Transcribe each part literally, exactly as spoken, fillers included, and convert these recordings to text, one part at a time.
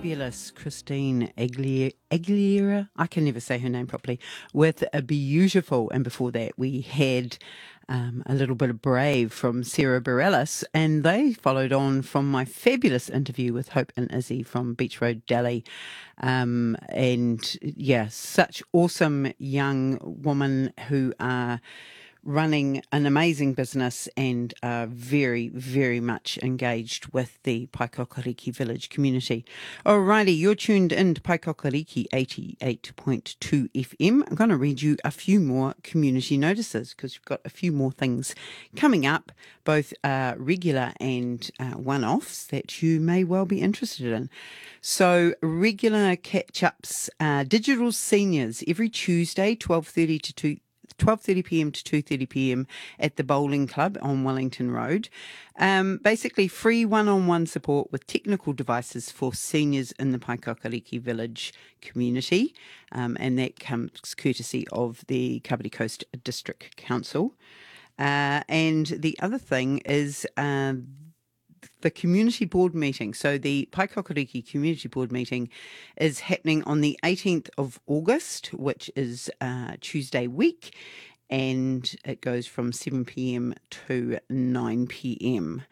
fabulous Christine Aguilera, Aguilera, I can never say her name properly, with a Beautiful. And before that, we had um, a little bit of Brave from Sarah Bareilles, and they followed on from my fabulous interview with Hope and Izzy from Beach Road Deli. Um, and yeah, such awesome young women who are running an amazing business and are very, very much engaged with the Paikokariki village community. Alrighty, you're tuned in to Paikokariki eighty-eight point two F M. I'm going to read you a few more community notices because we've got a few more things coming up, both uh, regular and uh, one-offs that you may well be interested in. So regular catch-ups, uh, Digital Seniors, every Tuesday, twelve thirty to two twelve thirty p m to two thirty p m at the Bowling Club on Wellington Road. Um, basically, free one-on-one support with technical devices for seniors in the Paikokariki village community, um, and that comes courtesy of the Kapiti Coast District Council. Uh, and the other thing is uh, the community board meeting. So the Paikokariki community board meeting is happening on the eighteenth of August, which is uh, Tuesday week, and it goes from seven p m to nine p m.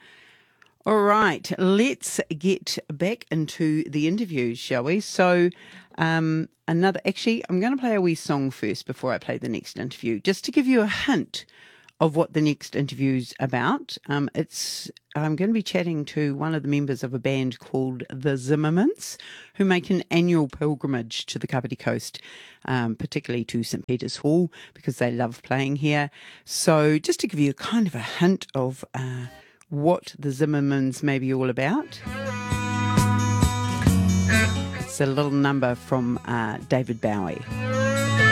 All right, let's get back into the interview, shall we? So um, another, actually, I'm going to play a wee song first before I play the next interview, just to give you a hint of what the next interview's about. Um, it's I'm going to be chatting to one of the members of a band called the Zimmermans, who make an annual pilgrimage to the Kapiti Coast, um, particularly to St Peter's Hall, because they love playing here. So just to give you a kind of a hint of uh, what the Zimmermans may be all about, it's a little number from uh, David Bowie.